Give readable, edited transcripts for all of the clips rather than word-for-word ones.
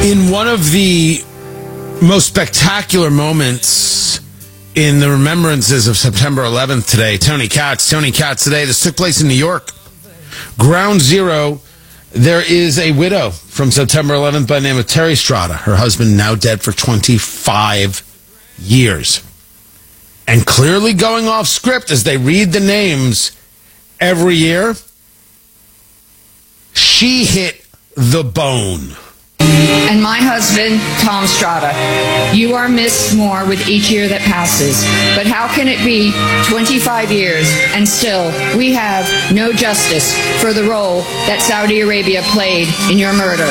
In one of the most spectacular moments in the remembrances of September 11th today, Tony Katz today, this took place in New York. Ground Zero, there is a widow from September 11th by the name of Terry Strada. Her husband now dead for 25 years. And clearly going off script as they read the names every year, she hit the bone. And my husband, Tom Strada, you are missed more with each year that passes. But how can it be 25 years and still we have no justice for the role that Saudi Arabia played in your murder?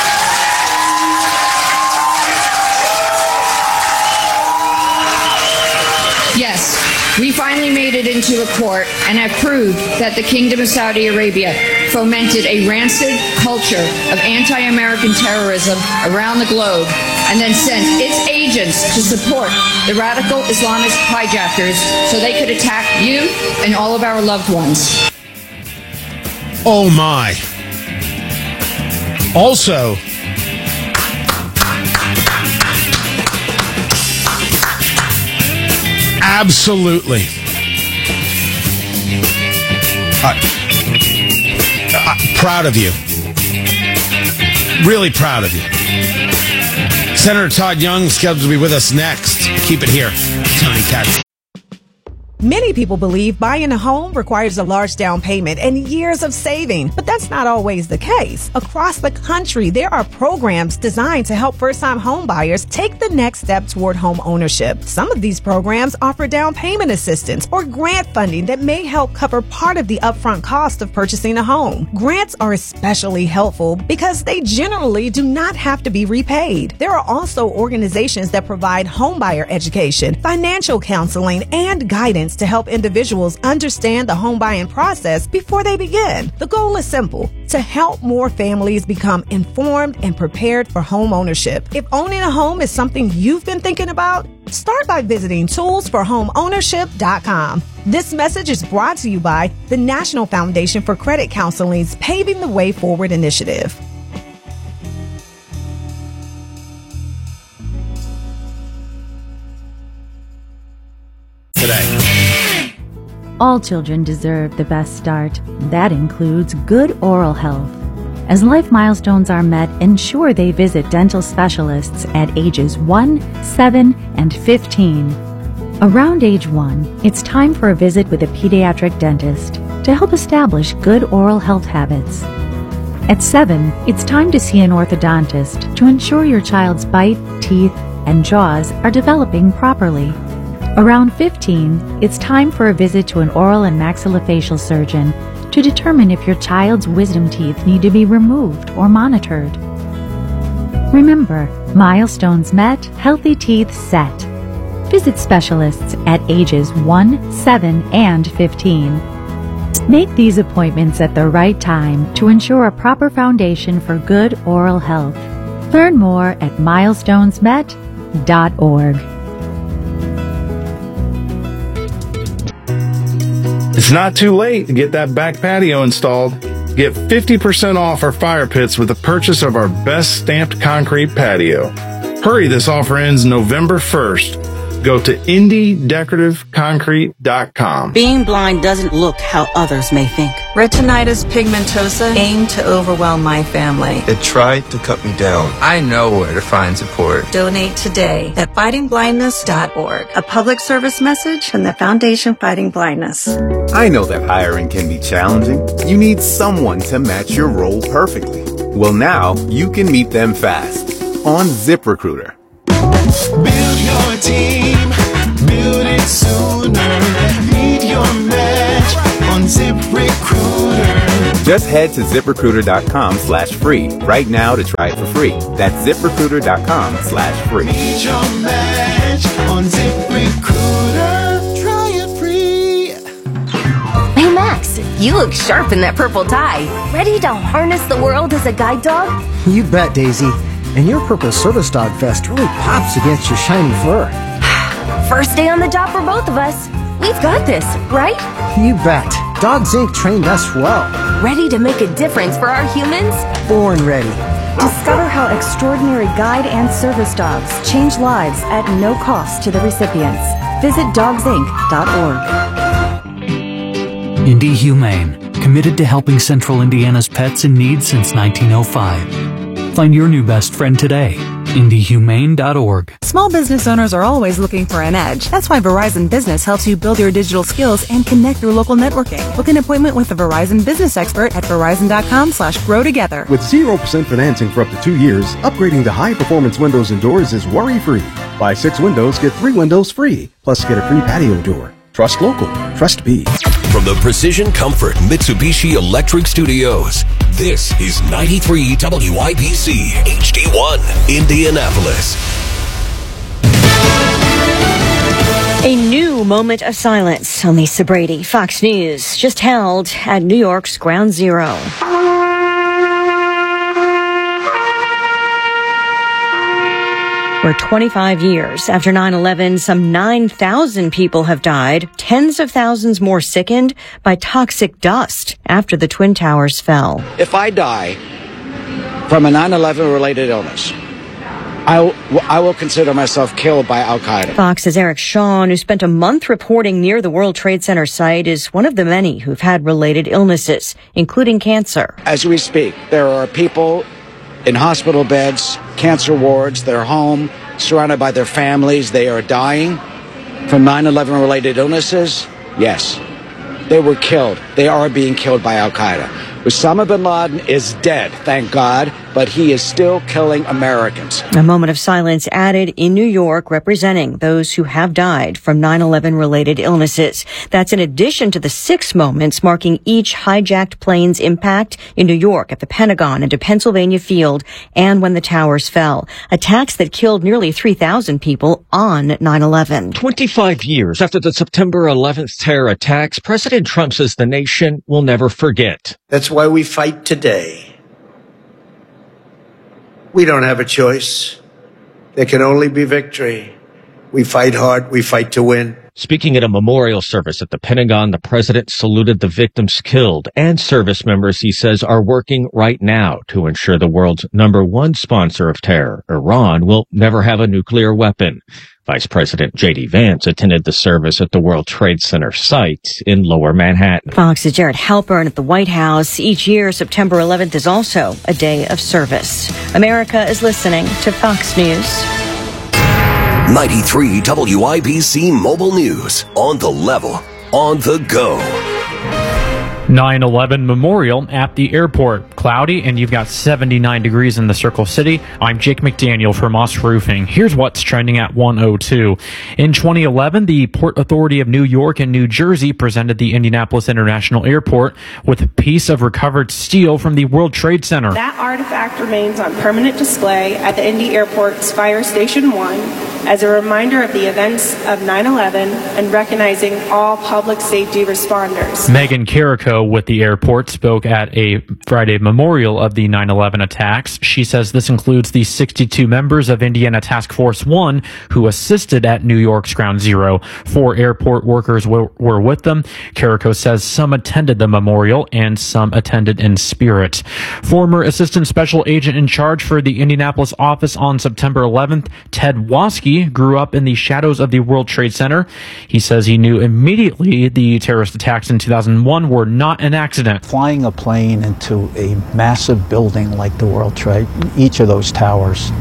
Yes, we finally made it into a court and have proved that the Kingdom of Saudi Arabia fomented a rancid culture of anti-American terrorism around the globe and then sent its agents to support the radical Islamist hijackers so they could attack you and all of our loved ones. Oh my. Also, absolutely. Proud of you. Really proud of you. Senator Todd Young scheduled to be with us next. Keep it here. Tony Katz. Many people believe buying a home requires a large down payment and years of saving, but that's not always the case. Across the country, there are programs designed to help first-time home buyers take the next step toward home ownership. Some of these programs offer down payment assistance or grant funding that may help cover part of the upfront cost of purchasing a home. Grants are especially helpful because they generally do not have to be repaid. There are also organizations that provide homebuyer education, financial counseling, and guidance to help individuals understand the home buying process before they begin. The goal is simple: to help more families become informed and prepared for home ownership. If owning a home is something you've been thinking about, start by visiting toolsforhomeownership.com. This message is brought to you by the National Foundation for Credit Counseling's Paving the Way Forward initiative. Today. All children deserve the best start. That includes good oral health. As life milestones are met, ensure they visit dental specialists at ages 1, 7, and 15. Around age 1, it's time for a visit with a pediatric dentist to help establish good oral health habits. At 7, it's time to see an orthodontist to ensure your child's bite, teeth, and jaws are developing properly. Around 15, it's time for a visit to an oral and maxillofacial surgeon to determine if your child's wisdom teeth need to be removed or monitored. Remember, milestones met, healthy teeth set. Visit specialists at ages 1, 7, and 15. Make these appointments at the right time to ensure a proper foundation for good oral health. Learn more at milestonesmet.org. It's not too late to get that back patio installed. Get 50% off our fire pits with the purchase of our best stamped concrete patio. Hurry, this offer ends November 1st. Go to indiedecorativeconcrete.com. Being blind doesn't look how others may think. Retinitis pigmentosa aimed to overwhelm my family. It tried to cut me down. I know where to find support. Donate today at fightingblindness.org. A public service message from the Foundation Fighting Blindness. I know that hiring can be challenging. You need someone to match your role perfectly. Well, now you can meet them fast on ZipRecruiter. Build your team, build it sooner. Meet your match on ZipRecruiter. Just head to ZipRecruiter.com/free right now to try it for free. That's ZipRecruiter.com/free. Meet your match on ZipRecruiter. Try it free. Hey Max, you look sharp in that purple tie. Ready to harness the world as a guide dog? You bet, Daisy. And your purple service dog vest really pops against your shiny fur. First day on the job for both of us. We've got this, right? You bet. Dogs Inc. trained us well. Ready to make a difference for our humans? Born ready. Discover how how extraordinary guide and service dogs change lives at no cost to the recipients. Visit dogsinc.org. Indy Humane, committed to helping Central Indiana's pets in need since 1905. Find your new best friend today. IndyHumane.org. Small business owners are always looking for an edge. That's why Verizon Business helps you build your digital skills and connect through local networking. Book an appointment with a Verizon business expert at Verizon.com/growtogether. With 0% financing for up to 2 years, upgrading to high-performance windows and doors is worry-free. Buy 6 windows, get 3 windows free. Plus, get a free patio door. Trust local. Trust B. From the Precision Comfort Mitsubishi Electric Studios, this is 93 WIBC HD1 Indianapolis. A new moment of silence on Lisa Brady. Fox News just held at New York's Ground Zero. Where 25 years after 9/11, some 9,000 people have died, tens of thousands more sickened by toxic dust after the Twin Towers fell. If I die from a 9/11 related illness, I will consider myself killed by Al-Qaeda. Fox's Eric Shawn, who spent a month reporting near the World Trade Center site, is one of the many who've had related illnesses, including cancer. As we speak, there are people in hospital beds, cancer wards, they're home, surrounded by their families. They are dying from 9/11 related illnesses. Yes, they were killed. They are being killed by Al-Qaeda. Osama bin Laden is dead, thank God, but he is still killing Americans. A moment of silence added in New York, representing those who have died from 9/11 related illnesses. That's in addition to the 6 moments marking each hijacked plane's impact in New York at the Pentagon and to Pennsylvania Field and when the towers fell. Attacks that killed nearly 3,000 people on 9/11. 25 years after the September 11th terror attacks, President Trump says the nation will never forget. That's why we fight today. We don't have a choice. There can only be victory. We fight hard. We fight to win. Speaking at a memorial service at the Pentagon, the president saluted the victims killed and service members he says are working right now to ensure the world's #1 sponsor of terror, Iran, will never have a nuclear weapon. Vice President J.D. Vance attended the service at the World Trade Center site in Lower Manhattan. Fox's Jared Halpern at the White House. Each year, September 11th is also a day of service. America is listening to Fox News. 93 WIBC Mobile News. On the level, on the go. 9/11 Memorial at the airport. Cloudy, and you've got 79 degrees in the Circle City. I'm Jake McDaniel for Moss Roofing. Here's what's trending at 102. In 2011, the Port Authority of New York and New Jersey presented the Indianapolis International Airport with a piece of recovered steel from the World Trade Center. That artifact remains on permanent display at the Indy Airport's Fire Station 1 as a reminder of the events of 9/11 and recognizing all public safety responders. Megan Carrico with the airport spoke at a Friday memorial of the 9/11 attacks. She says this includes the 62 members of Indiana Task Force 1 who assisted at New York's Ground Zero. 4 airport workers were with them. Carrico says some attended the memorial and some attended in spirit. Former Assistant Special Agent in charge for the Indianapolis office on September 11th, Ted Waske, grew up in the shadows of the World Trade Center. He says he knew immediately the terrorist attacks in 2001 were not an accident. Flying a plane into a massive building like the World Trade, each of those towers,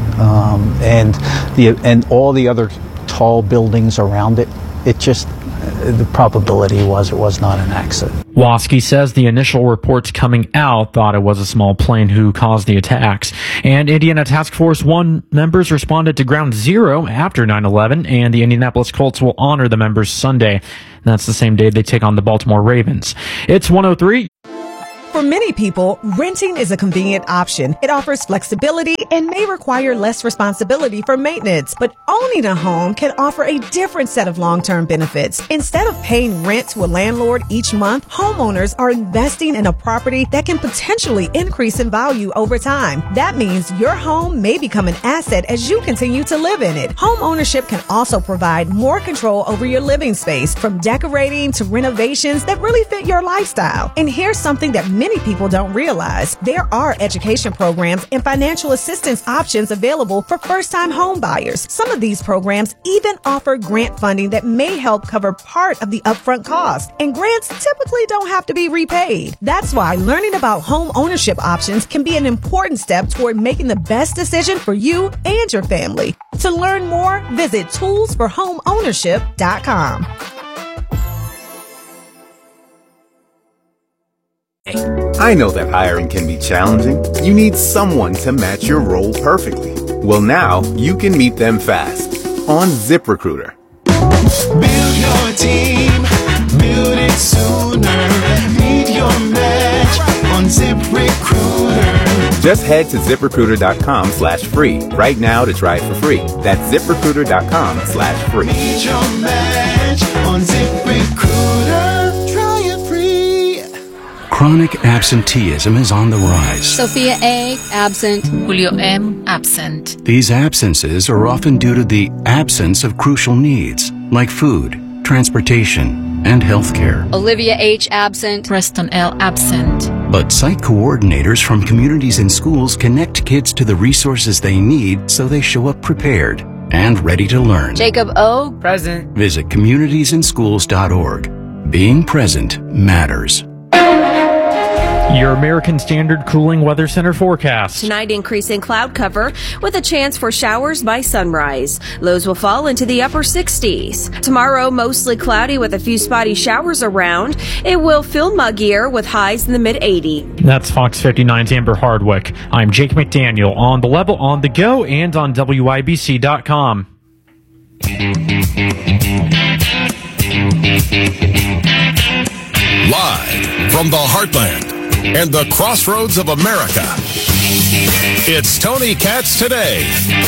and all the other tall buildings around it, it just, the probability was it was not an accident. Waske says the initial reports coming out thought it was a small plane who caused the attacks. And Indiana Task Force 1 members responded to Ground Zero after 9/11, and the Indianapolis Colts will honor the members Sunday. That's the same day they take on the Baltimore Ravens. It's 103. For many people, renting is a convenient option. It offers flexibility and may require less responsibility for maintenance. But owning a home can offer a different set of long-term benefits. Instead of paying rent to a landlord each month, homeowners are investing in a property that can potentially increase in value over time. That means your home may become an asset as you continue to live in it. Home ownership can also provide more control over your living space, from decorating to renovations that really fit your lifestyle. And here's something that many people don't realize. There are education programs and financial assistance options available for first-time home buyers. Some of these programs even offer grant funding that may help cover part of the upfront cost, and grants typically don't have to be repaid. That's why learning about home ownership options can be an important step toward making the best decision for you and your family. To learn more, visit toolsforhomeownership.com. I know that hiring can be challenging. You need someone to match your role perfectly. Well, now you can meet them fast on ZipRecruiter. Build your team, build it sooner. Meet your match on ZipRecruiter. Just head to ZipRecruiter.com/free right now to try it for free. That's ZipRecruiter.com/free. Meet your match on ZipRecruiter. Try it free. Chronic absenteeism is on the rise. Sophia A. absent. Julio M. absent. These absences are often due to the absence of crucial needs like food, transportation, and health care. Olivia H. absent. Preston L. absent. But site coordinators from communities and schools connect kids to the resources they need so they show up prepared and ready to learn. Jacob O. present. Visit communitiesandschools.org. Being present matters. Your American Standard Cooling Weather Center forecast. Tonight, increasing cloud cover with a chance for showers by sunrise. Lows will fall into the upper 60s. Tomorrow, mostly cloudy with a few spotty showers around. It will feel muggier with highs in the mid-80s. That's Fox 59's Amber Hardwick. I'm Jake McDaniel on The Level, on the go, and on WIBC.com. Live from the heartland and the crossroads of America, it's Tony Katz Today.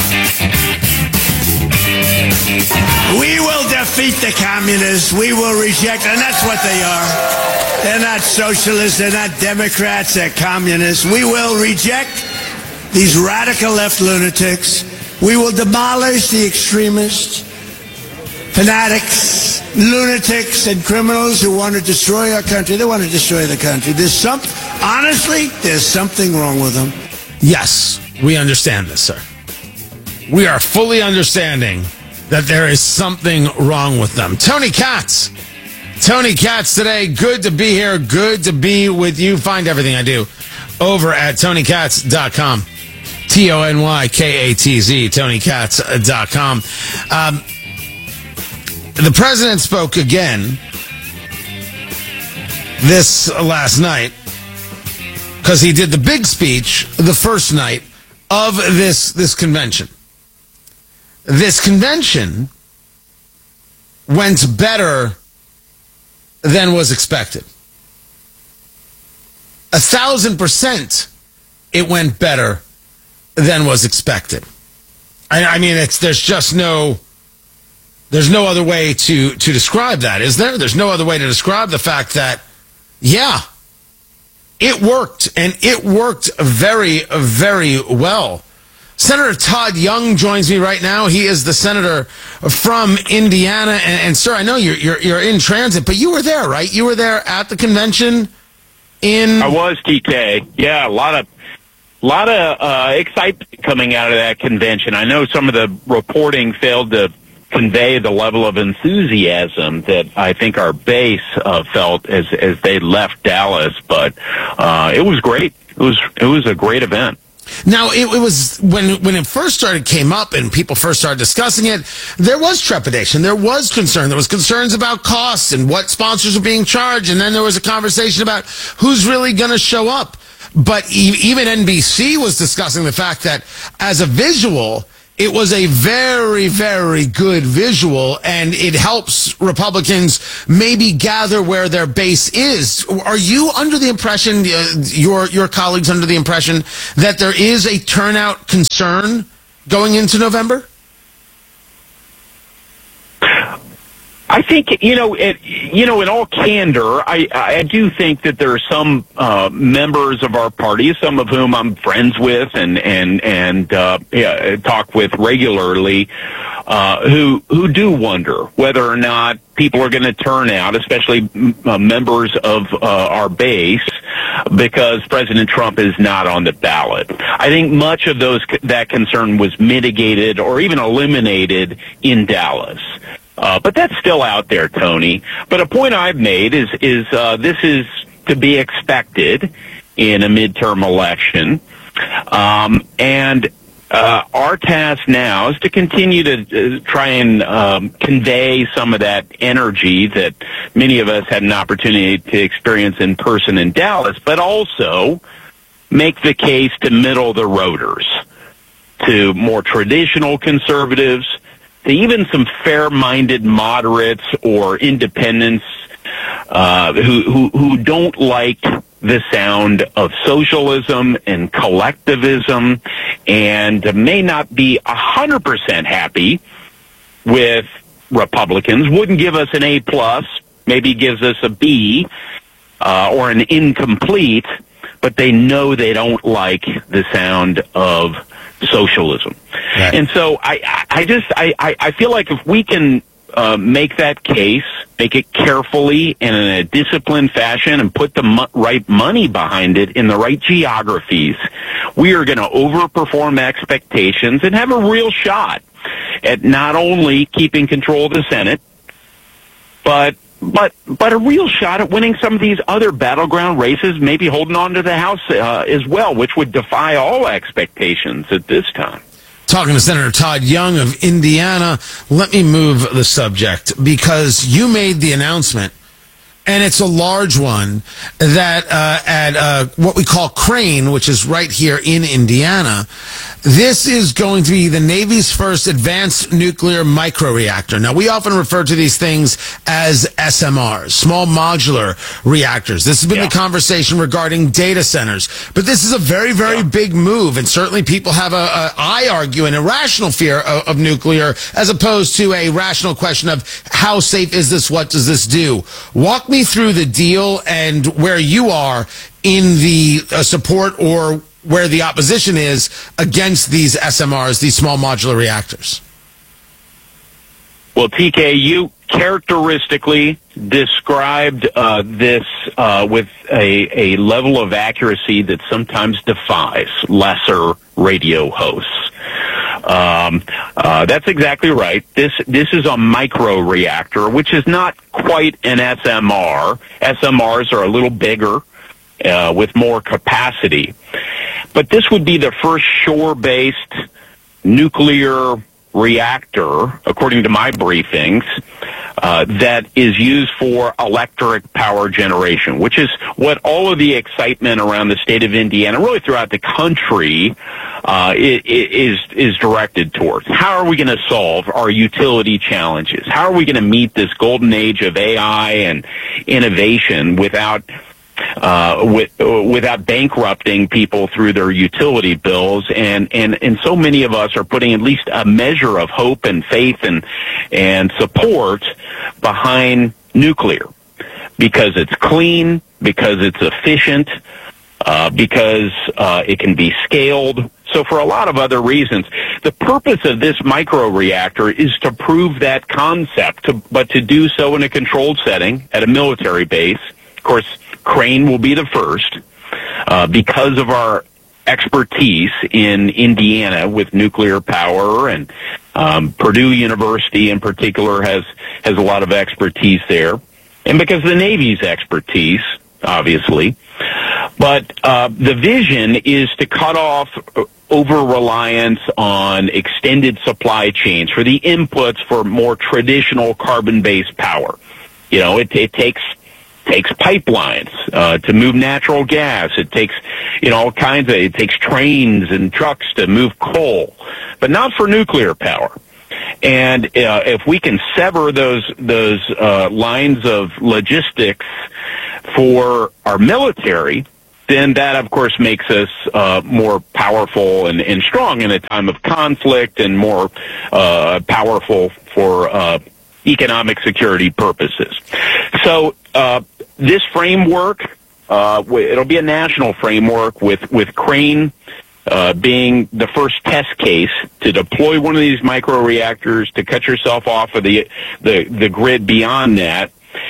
We will defeat the communists. We will reject, and that's what they are. They're not socialists. They're not Democrats. They're communists. We will reject these radical left lunatics. We will demolish the extremists, fanatics, lunatics, and criminals who want to destroy our country. They want to destroy the country. Honestly, there's something wrong with them. Yes, we understand this, sir. We are fully understanding that there is something wrong with them. Tony Katz. Tony Katz Today. Good to be here. Good to be with you. Find everything I do over at TonyKatz.com. TonyKatz. TonyKatz.com. The president spoke again this last night because he did the big speech the first night of this convention. This convention went better than was expected. 1,000% it went better than was expected. I mean, there's no other way to describe that, is there? There's no other way to describe the fact that, yeah, it worked, and it worked very, very well. Senator Todd Young joins me right now. He is the senator from Indiana. And sir, I know you're in transit, but you were there, right? You were there at the convention I was, TK. Yeah, a lot of excitement coming out of that convention. I know some of the reporting failed to convey the level of enthusiasm that I think our base felt as they left Dallas, but it was great. It was a great event. Now, it was when it first came up and people first started discussing it, there was trepidation. There was concern. There was concerns about costs and what sponsors were being charged. And then there was a conversation about who's really going to show up. But even NBC was discussing the fact that as a visual, it was a very, very good visual, and it helps Republicans maybe gather where their base is. Are you under the impression, your colleagues under the impression, that there is a turnout concern going into November? I think, in all candor, I do think that there are some members of our party, some of whom I'm friends with and talk with regularly, who do wonder whether or not people are going to turn out, especially members of our base, because President Trump is not on the ballot. I think much of that concern was mitigated or even eliminated in Dallas. But that's still out there, Tony. But a point I've made is this is to be expected in a midterm election. Our task now is to continue to try and convey some of that energy that many of us had an opportunity to experience in person in Dallas, but also make the case to middle-of-the-roaders, to more traditional conservatives, to even some fair-minded moderates or independents who don't like the sound of socialism and collectivism and may not be 100% happy with Republicans, wouldn't give us an A+, maybe gives us a B or an incomplete, but they know they don't like the sound of socialism. Right. And so I feel like if we can make that case, make it carefully and in a disciplined fashion, and put the right money behind it in the right geographies, we are going to overperform expectations and have a real shot at not only keeping control of the Senate, but a real shot at winning some of these other battleground races, maybe holding on to the House as well, which would defy all expectations at this time. Talking to Senator Todd Young of Indiana, let me move the subject, because you made the announcement, and it's a large one, that at what we call Crane, which is right here in Indiana, this is going to be the Navy's first advanced nuclear microreactor. Now, we often refer to these things as SMRs, small modular reactors. This has been the conversation regarding data centers. But this is a very, very big move, and certainly people have I argue, an irrational fear of nuclear, as opposed to a rational question of how safe is this, what does this do? Walk me through the deal and where you are in the support or where the opposition is against these SMRs, these small modular reactors. Well, TK, you characteristically described this with a level of accuracy that sometimes defies lesser radio hosts. That's exactly right. This is a microreactor, which is not quite an SMR. SMRs are a little bigger, with more capacity. But this would be the first shore-based nuclear reactor, according to my briefings, that is used for electric power generation, which is what all of the excitement around the state of Indiana, really throughout the country, is directed towards. How are we going to solve our utility challenges? How are we going to meet this golden age of AI and innovation without bankrupting people through their utility bills? And so many of us are putting at least a measure of hope and faith and support behind nuclear, because it's clean, because it's efficient, because it can be scaled. So for a lot of other reasons, the purpose of this microreactor is to prove that concept, but to do so in a controlled setting at a military base. Of course, Crane will be the first, because of our expertise in Indiana with nuclear power, and Purdue University in particular has a lot of expertise there, and because the Navy's expertise, obviously. But the vision is to cut off over-reliance on extended supply chains for the inputs for more traditional carbon-based power. You know, it takes pipelines to move natural gas. It takes, all kinds of, it takes trains and trucks to move coal, but not for nuclear power. And if we can sever those lines of logistics for our military, then that, of course, makes us more powerful and strong in a time of conflict, and more powerful for economic security purposes. So this framework, it'll be a national framework with Crane being the first test case to deploy one of these microreactors, to cut yourself off of the grid beyond that.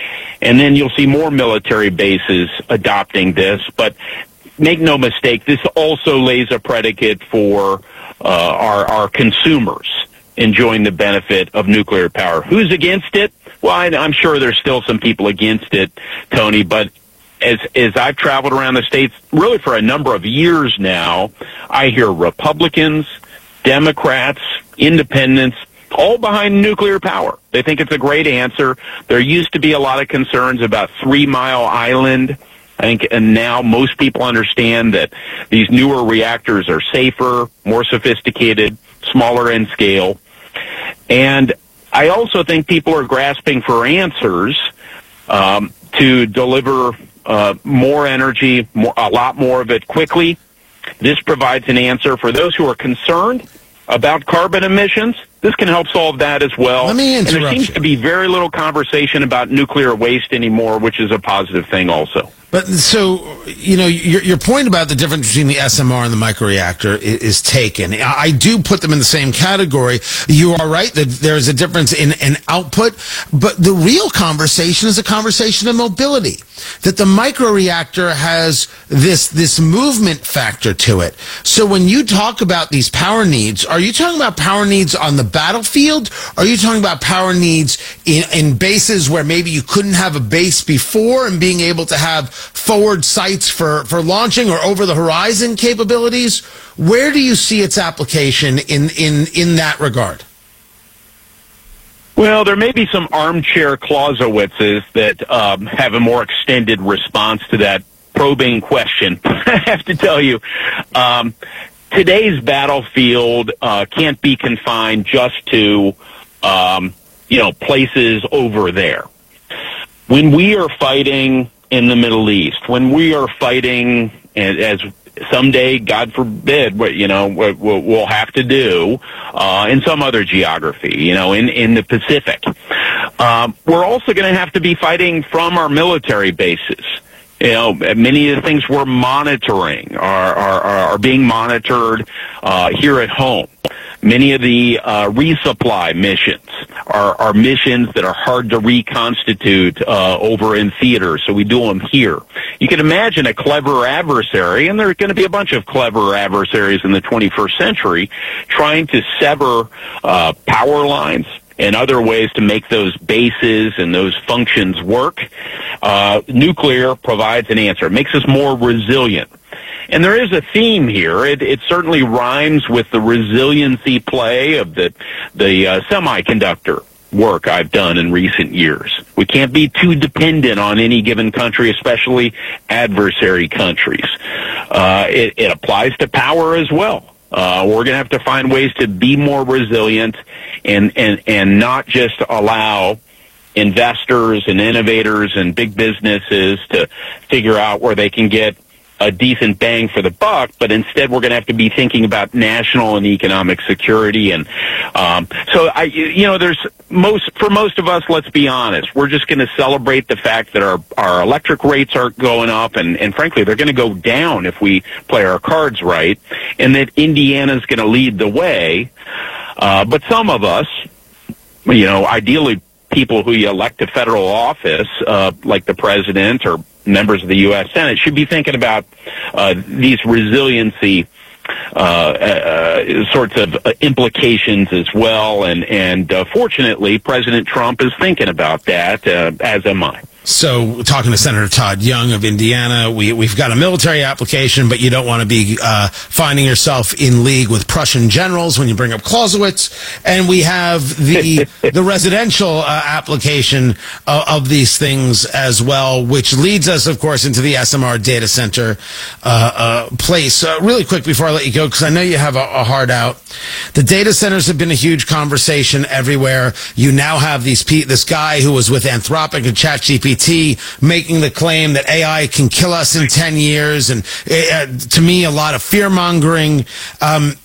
And then you'll see more military bases adopting this. But make no mistake, this also lays a predicate for our consumers enjoying the benefit of nuclear power. Who's against it? Well, I'm sure there's still some people against it, Tony, but as I've traveled around the states, really for a number of years now, I hear Republicans, Democrats, independents, all behind nuclear power. They think it's a great answer. There used to be a lot of concerns about 3 Mile Island. I think, and now most people understand that these newer reactors are safer, more sophisticated, smaller in scale. And I also think people are grasping for answers to deliver more energy, a lot more of it quickly. This provides an answer for those who are concerned about carbon emissions. This can help solve that as well. Let me interrupt and there seems to be very little conversation about nuclear waste anymore, which is a positive thing also. But so, your point about the difference between the SMR and the microreactor is taken. I do put them in the same category. You are right that there's a difference in output, but the real conversation is a conversation of mobility. That the microreactor has this movement factor to it. So when you talk about these power needs, are you talking about power needs on the battlefield? Are you talking about power needs in bases where maybe you couldn't have a base before and being able to have forward sights for launching or over the horizon capabilities? Where do you see its application in that regard? Well, there may be some armchair Clausewitzes that have a more extended response to that probing question. I have to tell you, today's battlefield can't be confined just to places over there. When we are fighting in the Middle East, when we are fighting, as someday, God forbid, we'll have to do in some other geography, in the Pacific, we're also going to have to be fighting from our military bases. Many of the things we're monitoring are being monitored here at home. Many of the resupply missions are missions that are hard to reconstitute over in theater, so we do them here. You can imagine a clever adversary, and there are going to be a bunch of clever adversaries in the 21st century, trying to sever power lines and other ways to make those bases and those functions work. Nuclear provides an answer. It makes us more resilient. And there is a theme here. It certainly rhymes with the resiliency play of the semiconductor work I've done in recent years. We can't be too dependent on any given country, especially adversary countries. It applies to power as well. We're going to have to find ways to be more resilient and not just allow investors and innovators and big businesses to figure out where they can get a decent bang for the buck, but instead we're going to have to be thinking about national and economic security. And there's for most of us, let's be honest, we're just going to celebrate the fact that our electric rates aren't going up, and frankly, they're going to go down if we play our cards right, and that Indiana's going to lead the way. But some of us, ideally people who you elect to federal office, like the president or members of the U.S. Senate, should be thinking about these resiliency sorts of implications as well. And fortunately, President Trump is thinking about that, as am I. So, talking to Senator Todd Young of Indiana, we've got a military application, but you don't want to be finding yourself in league with Prussian generals when you bring up Clausewitz. And we have the residential application of these things as well, which leads us, of course, into the SMR data center place. Really quick before I let you go, because I know you have a hard out. The data centers have been a huge conversation everywhere. You now have this guy who was with Anthropic and ChatGPT making the claim that AI can kill us in 10 years. And to me, a lot of fear mongering.